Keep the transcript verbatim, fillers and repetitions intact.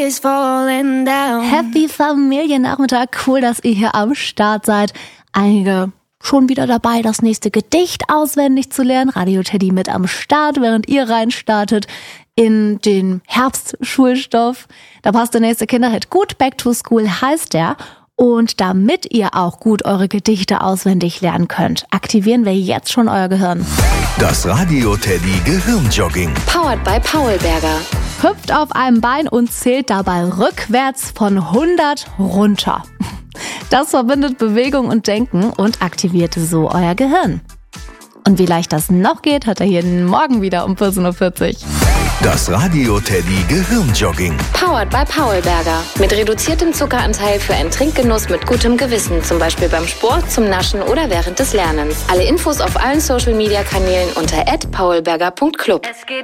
is falling down. Happy Familiennachmittag, cool, dass ihr hier am Start seid. Einige schon wieder dabei, das nächste Gedicht auswendig zu lernen. Radio Teddy mit am Start, während ihr reinstartet in den Herbstschulstoff. Da passt der nächste Kinderhit gut. Back to School heißt der. Und damit ihr auch gut eure Gedichte auswendig lernen könnt, aktivieren wir jetzt schon euer Gehirn. Das Radio Teddy Gehirnjogging. Powered by Paulberger. Hüpft auf einem Bein und zählt dabei rückwärts von hundert runter. Das verbindet Bewegung und Denken und aktiviert so euer Gehirn. Und wie leicht das noch geht, hört ihr hier morgen wieder um vierzehn Uhr vierzig. Das Radio Teddy Gehirnjogging. Powered by Paulberger. Mit reduziertem Zuckeranteil für einen Trinkgenuss mit gutem Gewissen. Zum Beispiel beim Sport, zum Naschen oder während des Lernens. Alle Infos auf allen Social Media Kanälen unter at paulberger punkt club.